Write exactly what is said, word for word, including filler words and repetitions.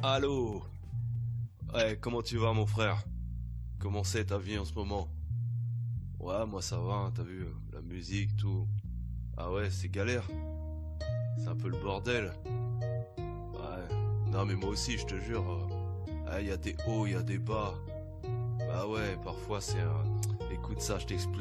Allô? Ouais, comment tu vas mon frère? Comment c'est ta vie en ce moment? Ouais, moi ça va, hein, t'as vu, euh, la musique, tout. Ah ouais, c'est galère. C'est un peu le bordel. Ouais. Non mais moi aussi, je te jure. Il y a des hauts, il y a des bas. Bah ouais, parfois c'est un... Écoute ça, je t'explique.